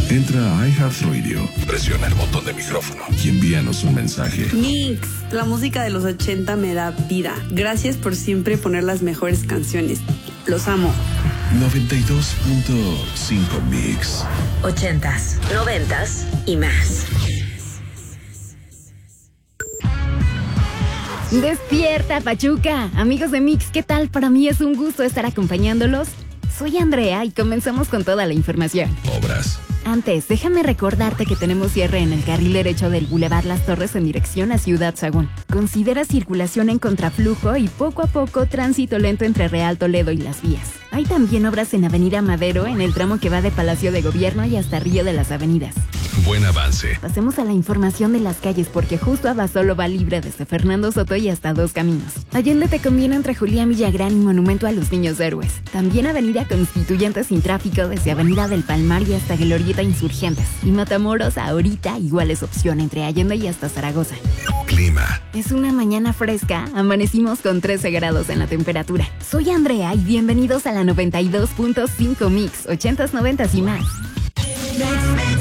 Entra a iHeartRadio, presiona el botón de micrófono y envíanos un mensaje. Mix, la música de los 80 me da vida. Gracias por siempre poner las mejores canciones. Los amo. 92.5 Mix. 80s, 90s y más. Despierta, Pachuca. Amigos de Mix, ¿qué tal? Para mí es un gusto estar acompañándolos. Soy Andrea y comenzamos con toda la información. Obras. Antes, déjame recordarte que tenemos cierre en el carril derecho del Boulevard Las Torres en dirección a Ciudad Sagún. Considera circulación en contraflujo y poco a poco tránsito lento entre Real Toledo y Las Vías. Hay también obras en Avenida Madero en el tramo que va de Palacio de Gobierno y hasta Río de las Avenidas. Buen avance. Pasemos a la información de las calles porque justo Abasolo va libre desde Fernando Soto y hasta Dos Caminos. Allende te conviene entre Julián Villagrán y Monumento a los Niños Héroes. También Avenida Constituyentes sin tráfico desde Avenida del Palmar y hasta Glorieta Insurgentes. Y Matamoros ahorita igual es opción entre Allende y hasta Zaragoza. Clima. Es una mañana fresca, amanecimos con 13 grados en la temperatura. Soy Andrea y bienvenidos a la 92.5 Mix, 80s, 90s y más.